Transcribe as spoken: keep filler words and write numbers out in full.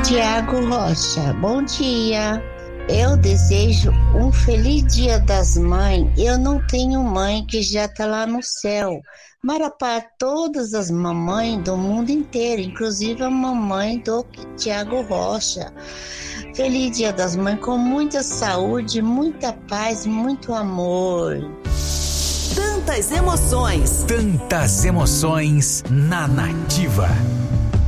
Tiago Rocha, bom dia. Eu desejo um feliz Dia das Mães. Eu não tenho mãe que já tá lá no céu. Mas para todas as mamães do mundo inteiro, inclusive a mamãe do Tiago Rocha. Feliz Dia das Mães com muita saúde, muita paz, muito amor. Tantas emoções. Tantas emoções na Nativa.